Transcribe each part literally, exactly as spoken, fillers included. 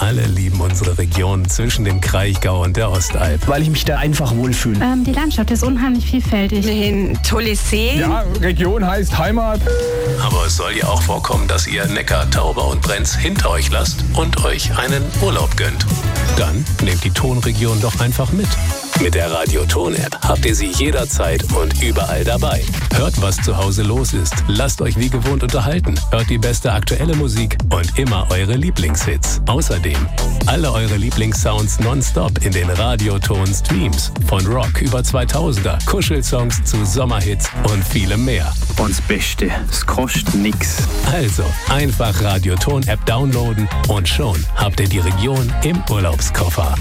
alle lieben unsere Region zwischen dem Kraichgau und der Ostalb. Weil ich mich da einfach wohlfühle. Ähm, die Landschaft ist unheimlich vielfältig. Ein tolles See. Ja, Region heißt Heimat. Aber es soll ja auch vorkommen, dass ihr Neckar, Tauber und Brenz hinter euch lasst und euch einen Urlaub gönnt. Dann nehmt die Tonregion doch einfach mit. Mit der Radio-Ton-App habt ihr sie jederzeit und überall dabei. Hört, was zu Hause los ist. Lasst euch wie gewohnt unterhalten. Hört die beste aktuelle Musik und immer eure Lieblingshits. Außerdem alle eure Lieblingssounds nonstop in den Radio-Ton-Streams. Von Rock über zweitausender, Kuschelsongs zu Sommerhits und vielem mehr. Und das Beste, es kostet nix. Also einfach Radio-Ton-App downloaden und schon habt ihr die Region im Urlaubskoffer.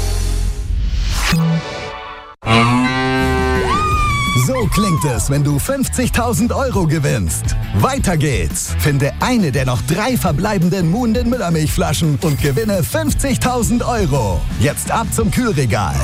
So klingt es, wenn du fünfzigtausend Euro gewinnst. Weiter geht's. Finde eine der noch drei verbleibenden Muhnden Müllermilchflaschen und gewinne fünfzigtausend Euro. Jetzt ab zum Kühlregal.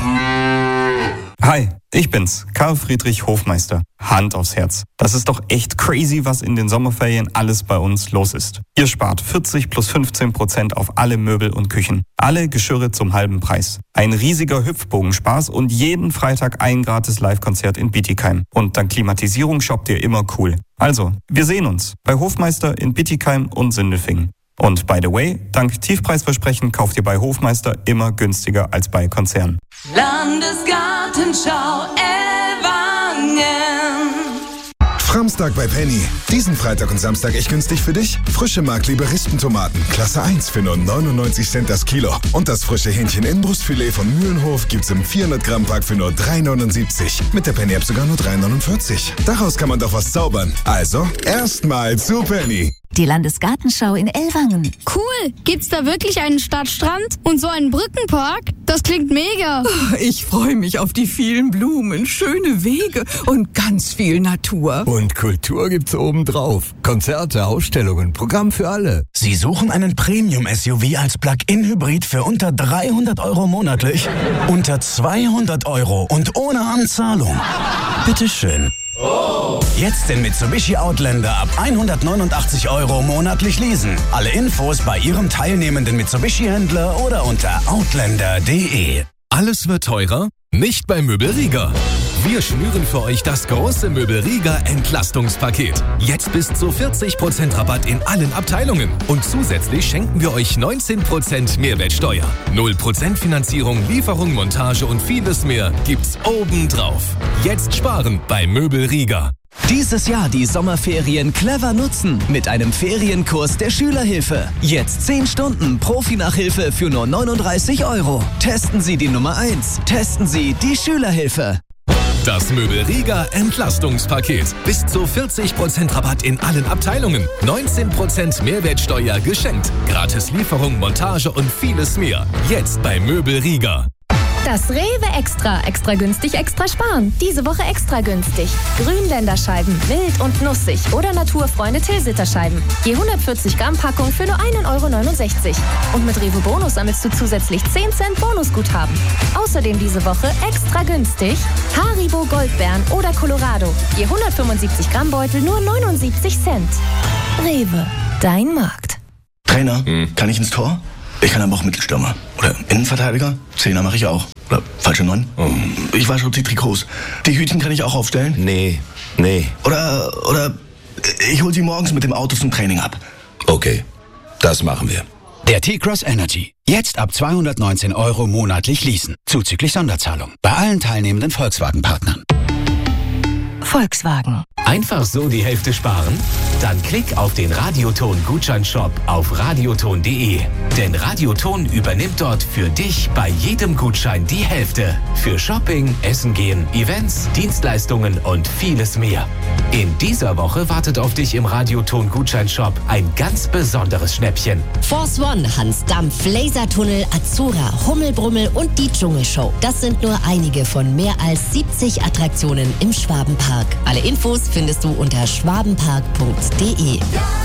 Hi, ich bin's, Karl Friedrich Hofmeister. Hand aufs Herz. Das ist doch echt crazy, was in den Sommerferien alles bei uns los ist. Ihr spart vierzig plus fünfzehn Prozent auf alle Möbel und Küchen. Alle Geschirre zum halben Preis. Ein riesiger Hüpfbogenspaß und jeden Freitag ein gratis Live-Konzert in Bietigheim. Und dank Klimatisierung shoppt ihr immer cool. Also, wir sehen uns bei Hofmeister in Bietigheim und Sindelfingen. Und by the way, dank Tiefpreisversprechen kauft ihr bei Hofmeister immer günstiger als bei Konzernen. Landesgartenschau Ellwangen. Framstag bei Penny. Diesen Freitag und Samstag echt günstig für dich. Frische Markliebe Rispentomaten, Klasse eins für nur neunundneunzig Cent das Kilo. Und das frische Hähnchen Inbrustfilet von Mühlenhof gibt's im vierhundert Gramm Pack für nur drei neunundsiebzig. Mit der Penny App sogar nur drei neunundvierzig. Daraus kann man doch was zaubern. Also, erstmal zu Penny. Die Landesgartenschau in Ellwangen. Cool! Gibt's da wirklich einen Stadtstrand und so einen Brückenpark? Das klingt mega. Ich freue mich auf die vielen Blumen, schöne Wege und ganz viel Natur. Und Kultur gibt's obendrauf. Konzerte, Ausstellungen, Programm für alle. Sie suchen einen Premium-S U V als Plug-in-Hybrid für unter dreihundert Euro monatlich? Unter zweihundert Euro und ohne Anzahlung. Bitteschön. Oh. Jetzt den Mitsubishi Outlander ab hundertneunundachtzig Euro monatlich leasen. Alle Infos bei Ihrem teilnehmenden Mitsubishi-Händler oder unter outlander punkt de. Alles wird teurer? Nicht bei Möbel Rieger. Wir schnüren für euch das große Möbel Rieger Entlastungspaket. Jetzt bis zu vierzig Prozent Rabatt in allen Abteilungen. Und zusätzlich schenken wir euch neunzehn Prozent Mehrwertsteuer. null Prozent Finanzierung, Lieferung, Montage und vieles mehr gibt's obendrauf. Jetzt sparen bei Möbel Rieger. Dieses Jahr die Sommerferien clever nutzen mit einem Ferienkurs der Schülerhilfe. Jetzt zehn Stunden Profi-Nachhilfe für nur neununddreißig Euro. Testen Sie die Nummer eins. Testen Sie die Schülerhilfe. Das Möbel Rieger Entlastungspaket. Bis zu vierzig Prozent Rabatt in allen Abteilungen. neunzehn Prozent Mehrwertsteuer geschenkt. Gratis Lieferung, Montage und vieles mehr. Jetzt bei Möbel Rieger. Das Rewe Extra. Extra günstig, extra sparen. Diese Woche extra günstig. Grünländerscheiben, wild und nussig oder Naturfreunde Tilsiterscheiben. Je hundertvierzig Gramm Packung für nur ein Euro neunundsechzig. Und mit Rewe Bonus sammelst du zusätzlich zehn Cent Bonusguthaben. Außerdem diese Woche extra günstig Haribo Goldbeeren oder Colorado. Je hundertfünfundsiebzig Gramm Beutel nur neunundsiebzig Cent. Rewe, dein Markt. Trainer, hm. kann ich ins Tor? Ich kann aber auch Mittelstürmer. Oder Innenverteidiger. Zehner mache ich auch. Oder falsche Neun. Oh. Ich wasche die Trikots. Die Hütchen kann ich auch aufstellen? Nee, nee. Oder, oder ich hole sie morgens mit dem Auto zum Training ab. Okay, das machen wir. Der T-Cross Energy. Jetzt ab zweihundertneunzehn Euro monatlich leasen. Zuzüglich Sonderzahlung. Bei allen teilnehmenden Volkswagen-Partnern. Volkswagen. Einfach so die Hälfte sparen? Dann klick auf den Radioton-Gutscheinshop auf radioton punkt de. Denn Radioton übernimmt dort für dich bei jedem Gutschein die Hälfte. Für Shopping, Essen gehen, Events, Dienstleistungen und vieles mehr. In dieser Woche wartet auf dich im Radioton-Gutscheinshop ein ganz besonderes Schnäppchen. Force One, Hans Dampf, Lasertunnel, Azura, Hummelbrummel und die Dschungelshow. Das sind nur einige von mehr als siebzig Attraktionen im Schwabenpark. Alle Infos findest du unter schwabenpark punkt de.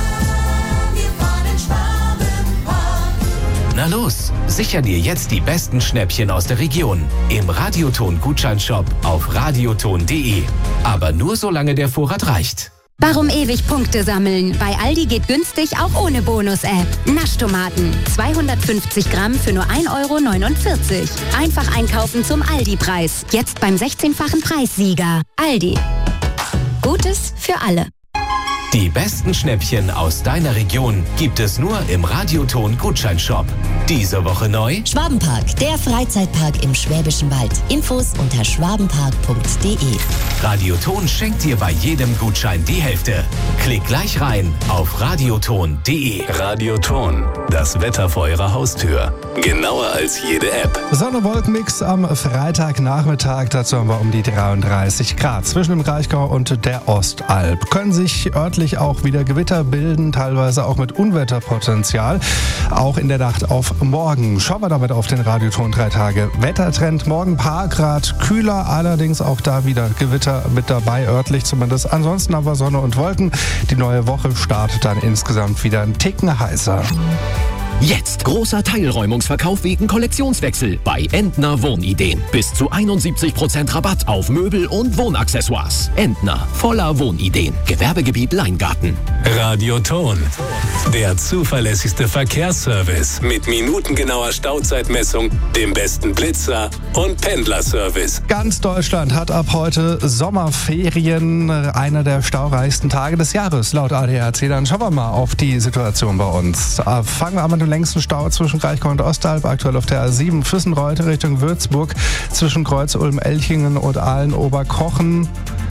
Na los, sicher dir jetzt die besten Schnäppchen aus der Region im Radioton-Gutscheinshop auf radioton punkt de. Aber nur solange der Vorrat reicht. Warum ewig Punkte sammeln? Bei Aldi geht günstig auch ohne Bonus-App. Naschtomaten. zweihundertfünfzig Gramm für nur ein Euro neunundvierzig. Einfach einkaufen zum Aldi-Preis. Jetzt beim sechzehnfachen Preissieger. Aldi. Gutes für alle. Die besten Schnäppchen aus deiner Region gibt es nur im Radioton Gutscheinshop. Diese Woche neu: Schwabenpark, der Freizeitpark im Schwäbischen Wald. Infos unter schwabenpark punkt de. Radioton schenkt dir bei jedem Gutschein die Hälfte. Klick gleich rein auf radioton punkt de. Radioton, das Wetter vor eurer Haustür. Genauer als jede App. Sonne-Wolken-Mix am Freitagnachmittag. Dazu haben wir um die dreiunddreißig Grad. Zwischen dem Kraichgau und der Ostalb können sich örtlich auch wieder Gewitter bilden, teilweise auch mit Unwetterpotenzial. Auch in der Nacht auf morgen. Schauen wir damit auf den Radioton drei Tage Wettertrend. Morgen paar Grad kühler, allerdings auch da wieder Gewitter mit dabei, örtlich zumindest. Ansonsten haben wir Sonne und Wolken. Die neue Woche startet dann insgesamt wieder ein Ticken heißer. Jetzt großer Teilräumungsverkauf wegen Kollektionswechsel bei Entner Wohnideen. Bis zu einundsiebzig Prozent Rabatt auf Möbel und Wohnaccessoires. Entner, voller Wohnideen. Gewerbegebiet Leingarten. Radioton, der zuverlässigste Verkehrsservice mit minutengenauer Stauzeitmessung, dem besten Blitzer und Pendlerservice. Ganz Deutschland hat ab heute Sommerferien, einer der staureichsten Tage des Jahres, laut A D A C. Dann schauen wir mal auf die Situation bei uns. Fangen wir an mit dem längsten Stau zwischen Kraichgau und Ostalb, aktuell auf der A sieben, Füssen-Reutte Richtung Würzburg, zwischen Kreuz-Ulm-Elchingen und Aalen-Oberkochen.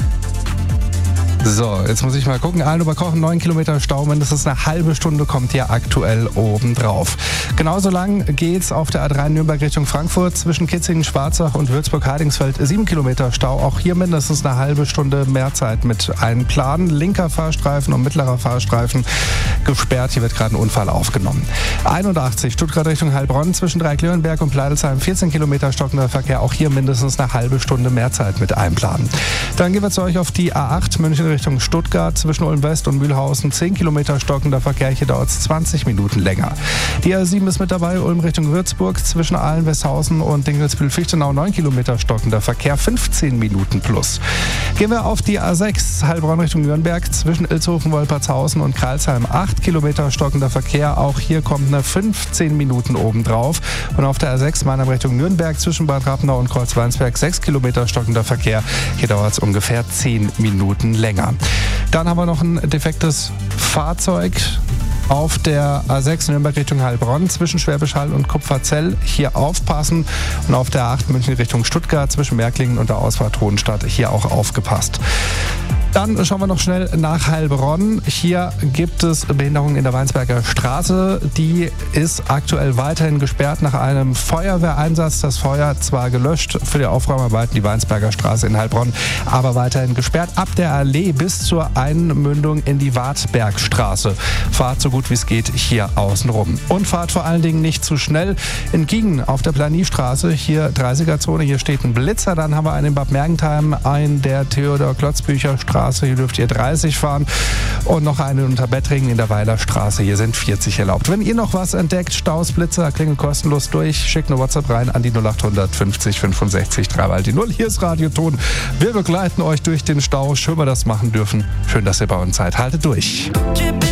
So, jetzt muss ich mal gucken. Aalen-Oberkochen, neun Kilometer Stau, mindestens eine halbe Stunde kommt hier aktuell oben drauf. Genauso lang geht's auf der A drei Nürnberg Richtung Frankfurt, zwischen Kitzingen, Schwarzach und Würzburg-Heidingsfeld, sieben Kilometer Stau. Auch hier mindestens eine halbe Stunde mehr Zeit mit einplanen. Linker Fahrstreifen und mittlerer Fahrstreifen gesperrt. Hier wird gerade ein Unfall aufgenommen. einundachtzig, Stuttgart Richtung Heilbronn, zwischen Dreieckleonberg und Pleidelsheim, vierzehn Kilometer stockender Verkehr. Auch hier mindestens eine halbe Stunde mehr Zeit mit einplanen. Dann gehen wir zu euch auf die A acht, München Richtung Stuttgart, zwischen Ulm West und Mühlhausen, zehn Kilometer stockender Verkehr. Hier dauert es zwanzig Minuten länger. Die A sieben ist mit dabei, Ulm Richtung Würzburg, zwischen Aalen, Westhausen und Dinkelsbühl-Fichtenau, neun Kilometer stockender Verkehr, fünfzehn Minuten plus. Gehen wir auf die A sechs, Heilbronn Richtung Nürnberg, zwischen Ilshofen, Wolpertshausen und Kreilsheim, acht Kilometer stockender Verkehr. Auch hier kommt eine fünfzehn Minuten obendrauf. Und auf der A sechs, Mannheim Richtung Nürnberg, zwischen Bad Rappenau und Kreuzweinsberg, sechs Kilometer stockender Verkehr. Hier dauert es ungefähr zehn Minuten länger. Dann haben wir noch ein defektes Fahrzeug auf der A sechs Nürnberg Richtung Heilbronn, zwischen Schwäbisch Hall und Kupferzell. Hier aufpassen. Und auf der A acht München Richtung Stuttgart, zwischen Märklingen und der Ausfahrt Hohenstadt, hier auch aufgepasst. Dann schauen wir noch schnell nach Heilbronn. Hier gibt es Behinderungen in der Weinsberger Straße. Die ist aktuell weiterhin gesperrt nach einem Feuerwehreinsatz. Das Feuer zwar gelöscht für die Aufräumarbeiten, die Weinsberger Straße in Heilbronn, aber weiterhin gesperrt ab der Allee bis zur Einmündung in die Wartbergstraße. Fahrt so gut wie es geht hier außen rum. Und fahrt vor allen Dingen nicht zu schnell. In Giegen auf der Planiestraße, hier dreißiger-Zone, hier steht ein Blitzer. Dann haben wir einen in Bad Mergentheim, einen der Theodor-Klotzbücher-Straße. Hier dürft ihr dreißig fahren und noch eine unter Bettringen in der Weilerstraße. Hier sind vierzig erlaubt. Wenn ihr noch was entdeckt, Staus, Blitzer, klingelt kostenlos durch. Schickt eine WhatsApp rein an die null acht fünfzig fünfundsechzig drei die null. Hier ist Radioton. Wir begleiten euch durch den Stau. Schön, wir das machen dürfen. Schön, dass ihr bei uns seid. Haltet durch.